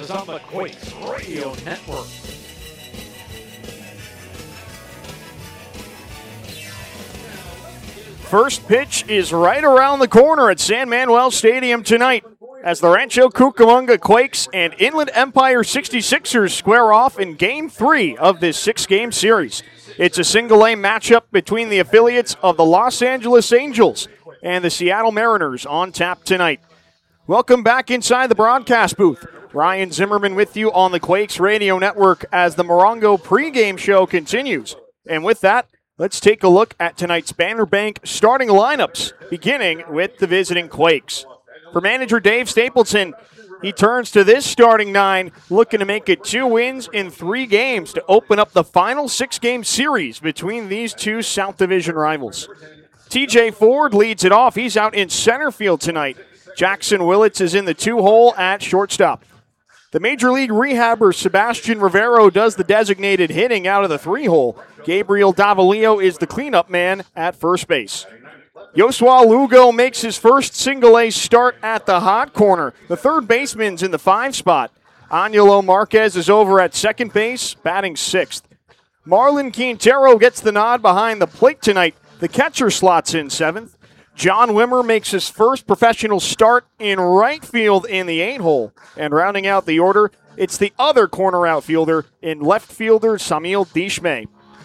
is on the Quakes Radio Network. First pitch is right around the corner at San Manuel Stadium tonight as the Rancho Cucamonga Quakes and Inland Empire 66ers square off in Game 3 of this 6-game series. It's a single-A matchup between the affiliates of the Los Angeles Angels and the Seattle Mariners on tap tonight. Welcome back inside the broadcast booth. Ryan Zimmerman with you on the Quakes Radio Network as the Morongo pregame show continues. And with that, let's take a look at tonight's Banner Bank starting lineups, beginning with the visiting Quakes. For manager Dave Stapleton, he turns to this starting nine, looking to make it 2 wins in 3 games to open up the final 6-game series between these two South Division rivals. TJ Ford leads it off. He's out in center field tonight. Jackson Willits is in the 2-hole at shortstop. The Major League rehabber Sebastian Rivero does the designated hitting out of the 3-hole. Gabriel Davalillo is the cleanup man at first base. Yosua Lugo makes his first single-A start at the hot corner. The third baseman's in the 5 spot. Angelo Marquez is over at second base, batting 6th. Marlon Quintero gets the nod behind the plate tonight. The catcher slots in 7th. John Wimmer makes his first professional start in right field in the 8-hole. And rounding out the order, it's the other corner outfielder in left fielder Samuel Dishme.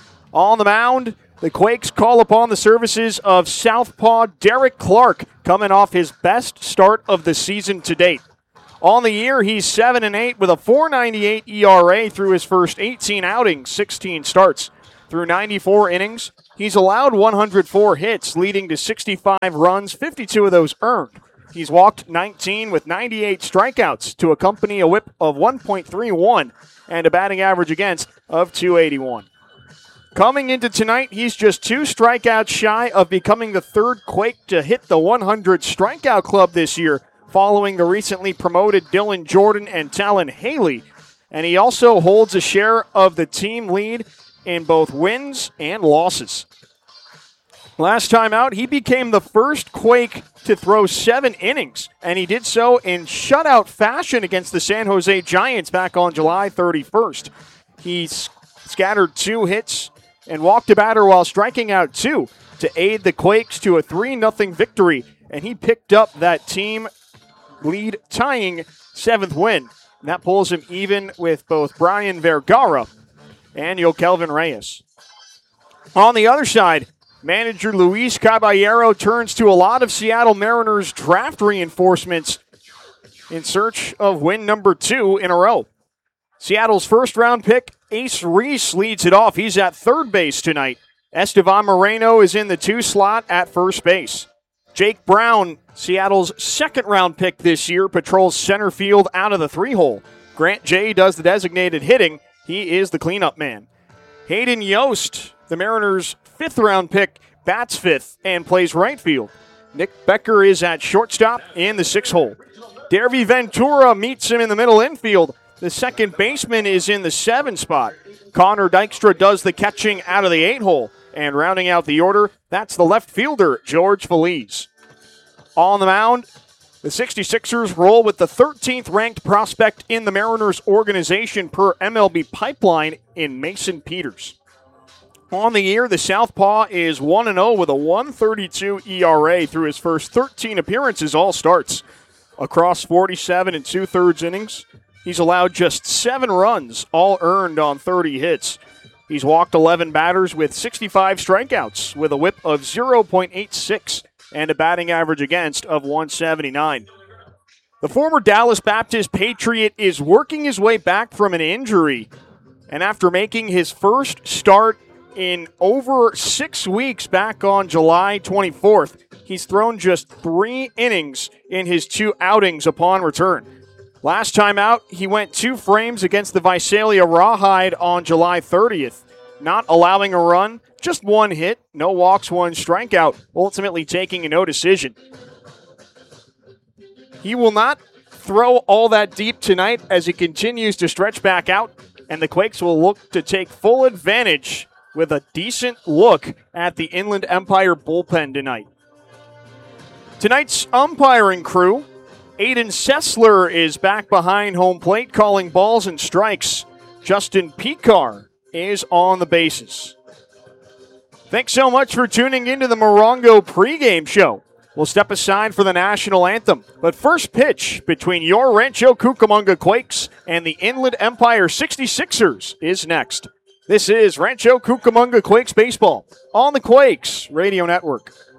On the mound, the Quakes call upon the services of southpaw Derek Clark, coming off his best start of the season to date. On the year, he's 7-8 with a .498 ERA through his first 18 outings, 16 starts. Through 94 innings, he's allowed 104 hits, leading to 65 runs, 52 of those earned. He's walked 19 with 98 strikeouts to accompany a whip of 1.31 and a batting average against of .281. Coming into tonight, he's just 2 strikeouts shy of becoming the third Quake to hit the 100 strikeout club this year, following the recently promoted Dylan Jordan and Talon Haley. And he also holds a share of the team lead in both wins and losses. Last time out, he became the first Quake to throw 7 innings, and he did so in shutout fashion against the San Jose Giants back on July 31st. He scattered 2 hits and walked a batter while striking out 2 to aid the Quakes to a 3-0 victory, and he picked up that team lead tying 7th win. And that pulls him even with both Brian Vergara and Yokelvin Reyes. On the other side, manager Luis Caballero turns to a lot of Seattle Mariners draft reinforcements in search of win number 2 in a row. Seattle's first-round pick, Ace Reese, leads it off. He's at third base tonight. Estevan Moreno is in the 2 slot at first base. Jake Brown, Seattle's second-round pick this year, patrols center field out of the 3-hole. Grant Jay does the designated hitting. He is the cleanup man. Hayden Yost, the Mariners' 5th-round pick, bats 5th and plays right field. Nick Becker is at shortstop in the 6-hole. Derby Ventura meets him in the middle infield. The second baseman is in the 7 spot. Connor Dykstra does the catching out of the 8-hole. And rounding out the order, that's the left fielder, George Feliz. On the mound, the 66ers roll with the 13th ranked prospect in the Mariners organization per MLB Pipeline in Mason Peters. On the year, the southpaw is 1-0 with a 1.32 ERA through his first 13 appearances, all starts. Across 47 2/3 innings, he's allowed just 7 runs, all earned on 30 hits. He's walked 11 batters with 65 strikeouts with a whip of 0.86 and a batting average against of 179. The former Dallas Baptist Patriot is working his way back from an injury, and after making his first start in over 6 weeks back on July 24th, he's thrown just 3 innings in his 2 outings upon return. Last time out, he went 2 frames against the Visalia Rawhide on July 30th, not allowing a run, just 1 hit, no walks, 1 strikeout, ultimately taking a no decision. He will not throw all that deep tonight as he continues to stretch back out, and the Quakes will look to take full advantage with a decent look at the Inland Empire bullpen tonight. Tonight's umpiring crew Aiden Sessler is back behind home plate calling balls and strikes. Justin Picard is on the bases. Thanks so much for tuning into the Morongo pregame show. We'll step aside for the national anthem. But first pitch between your Rancho Cucamonga Quakes and the Inland Empire 66ers is next. This is Rancho Cucamonga Quakes baseball on the Quakes Radio Network.